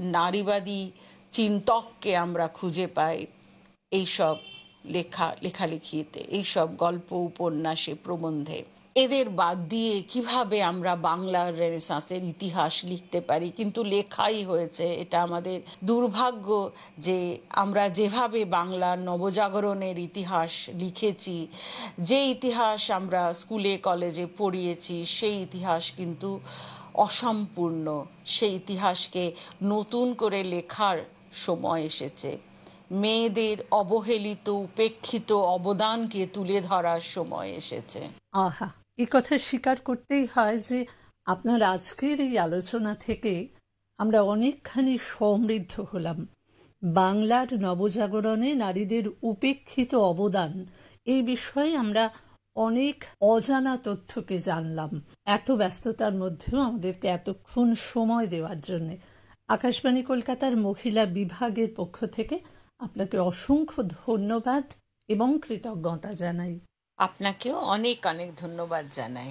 নারীবাদী চিন্তককে আমরা খুঁজে পাই এইসব লেখালেখিতে, এইসব গল্প, উপন্যাসে, প্রবন্ধে। এদের বাদ দিয়ে কিভাবে আমরা বাংলার রেনেসাঁসের ইতিহাস লিখতে পারি? কিন্তু লেখাই হয়েছে। এটা আমাদের দুর্ভাগ্য যে আমরা যেভাবে বাংলার নবজাগরণের ইতিহাস লিখেছি, যে ইতিহাস আমরা স্কুলে কলেজে পড়িয়েছি, সেই ইতিহাস কিন্তু অসম্পূর্ণ। সেই ইতিহাসকে নতুন করে লেখার সময় এসেছে। মেয়েদের অবহেলিত, উপেক্ষিত অবদানকে তুলে ধরার সময় এসেছে। আহা, এ কথা স্বীকার করতেই হয় যে আপনার আজকের এই আলোচনা থেকে আমরা অনেকখানি সমৃদ্ধ হলাম। বাংলার নবজাগরণে নারীদের উপেক্ষিত অবদান, এই বিষয়ে আমরা অনেক অজানা তথ্যকে জানলাম। এত ব্যস্ততার মধ্যেও আমাদেরকে এতক্ষণ সময় দেওয়ার জন্য আকাশবাণী কলকাতার মহিলা বিভাগের পক্ষ থেকে আপনাকে অসংখ্য ধন্যবাদ এবং কৃতজ্ঞতা জানাই। আপনাকেও অনেক অনেক ধন্যবাদ জানাই।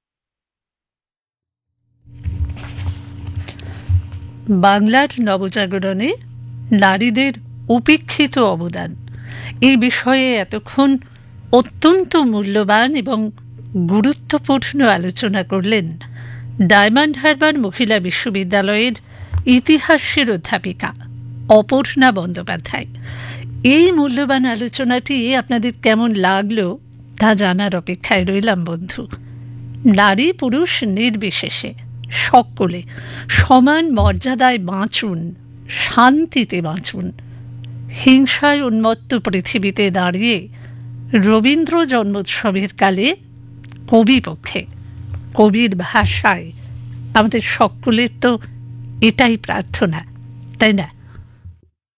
বাংলার নবজাগরণে নারীদের উপেক্ষিত অবদান, এই বিষয়ে এতক্ষণ অত্যন্ত মূল্যবান এবং গুরুত্বপূর্ণ আলোচনা করলেন ডায়মন্ড হারবার মহিলা বিশ্ববিদ্যালয়ের ইতিহাসের অধ্যাপিকা অপর্ণা বন্দ্যোপাধ্যায়। এই মূল্যবান আলোচনাটি আপনাদের কেমন লাগলো তা জানার অপেক্ষায় রইলাম বন্ধু। নারী পুরুষ নির্বিশেষে সকলে সমান মর্যাদায় বাঁচুন, শান্তিতে বাঁচুন। হিংসায় উন্মত্ত পৃথিবীতে দাঁড়িয়ে রবীন্দ্র জন্মোৎসবের কালে কবি পক্ষে, কবির ভাষায় আমাদের সকলের তো এটাই প্রার্থনা, তাই না?